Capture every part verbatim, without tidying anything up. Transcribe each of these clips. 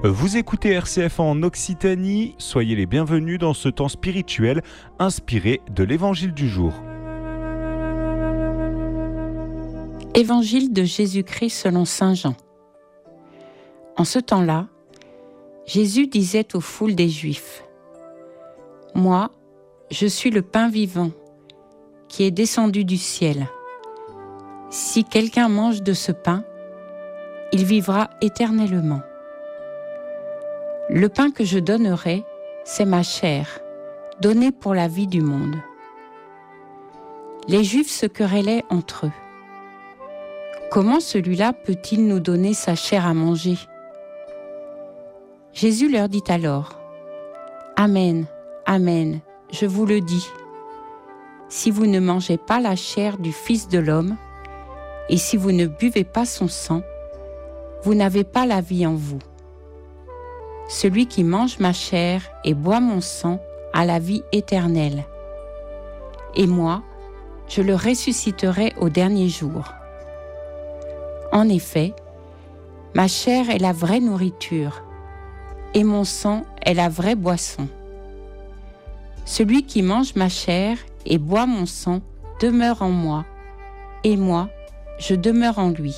Vous écoutez R C F en Occitanie, soyez les bienvenus dans ce temps spirituel inspiré de l'Évangile du jour. Évangile de Jésus-Christ selon saint Jean. En ce temps-là, Jésus disait aux foules des Juifs : « Moi, je suis le pain vivant, qui est descendu du ciel. Si quelqu'un mange de ce pain, il vivra éternellement. Le pain que je donnerai, c'est ma chair, donnée pour la vie du monde. » Les Juifs se querellaient entre eux. Comment celui-là peut-il nous donner sa chair à manger ? Jésus leur dit alors : Amen, amen, je vous le dis. Si vous ne mangez pas la chair du Fils de l'homme, et si vous ne buvez pas son sang, vous n'avez pas la vie en vous. Celui qui mange ma chair et boit mon sang a la vie éternelle. Et moi, je le ressusciterai au dernier jour. En effet, ma chair est la vraie nourriture, et mon sang est la vraie boisson. Celui qui mange ma chair et boit mon sang demeure en moi, et moi, je demeure en lui.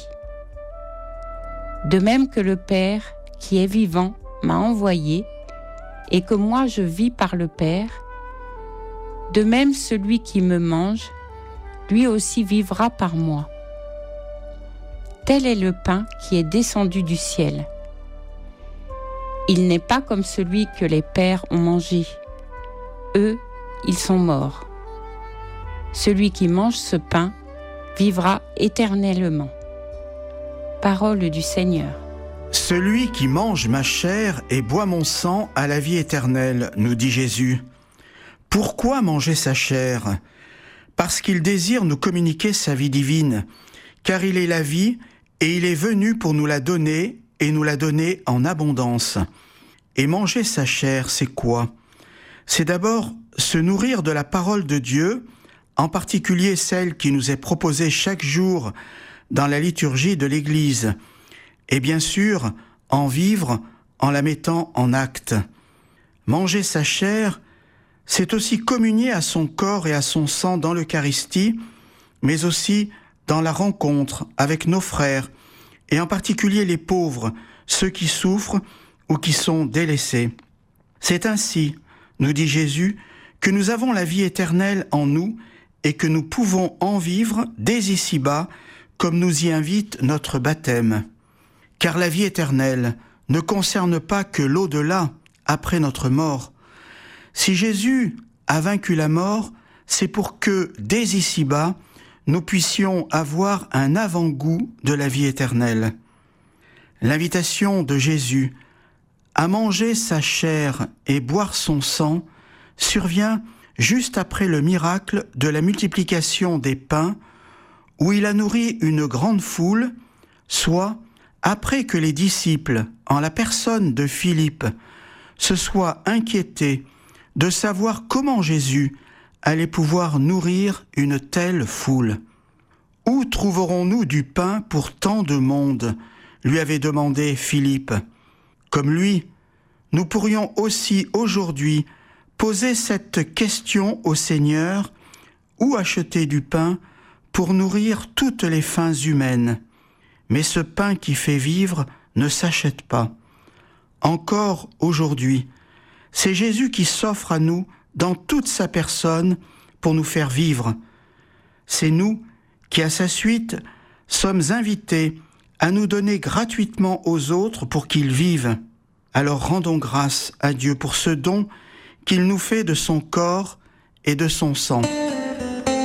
De même que le Père, qui est vivant, m'a envoyé, et que moi je vis par le Père, de même celui qui me mange, lui aussi vivra par moi. Tel est le pain qui est descendu du ciel. Il n'est pas comme celui que les pères ont mangé. Eux, ils sont morts. Celui qui mange ce pain vivra éternellement. Parole du Seigneur. Celui qui mange ma chair et boit mon sang a la vie éternelle, nous dit Jésus. Pourquoi manger sa chair ? Parce qu'il désire nous communiquer sa vie divine, car il est la vie et il est venu pour nous la donner et nous la donner en abondance. Et manger sa chair, c'est quoi ? C'est d'abord se nourrir de la parole de Dieu, en particulier celle qui nous est proposée chaque jour dans la liturgie de l'Église, et bien sûr, en vivre en la mettant en acte. Manger sa chair, c'est aussi communier à son corps et à son sang dans l'Eucharistie, mais aussi dans la rencontre avec nos frères, et en particulier les pauvres, ceux qui souffrent ou qui sont délaissés. C'est ainsi, nous dit Jésus, que nous avons la vie éternelle en nous et que nous pouvons en vivre dès ici-bas, comme nous y invite notre baptême. Car la vie éternelle ne concerne pas que l'au-delà, après notre mort. Si Jésus a vaincu la mort, c'est pour que, dès ici-bas, nous puissions avoir un avant-goût de la vie éternelle. L'invitation de Jésus à manger sa chair et boire son sang survient juste après le miracle de la multiplication des pains, où il a nourri une grande foule, soit après que les disciples, en la personne de Philippe, se soient inquiétés de savoir comment Jésus allait pouvoir nourrir une telle foule. « Où trouverons-nous du pain pour tant de monde ?» lui avait demandé Philippe. Comme lui, nous pourrions aussi aujourd'hui poser cette question au Seigneur : où acheter du pain pour nourrir toutes les faims humaines ? Mais ce pain qui fait vivre ne s'achète pas. Encore aujourd'hui, c'est Jésus qui s'offre à nous dans toute sa personne pour nous faire vivre. C'est nous qui, à sa suite, sommes invités à nous donner gratuitement aux autres pour qu'ils vivent. Alors rendons grâce à Dieu pour ce don qu'il nous fait de son corps et de son sang.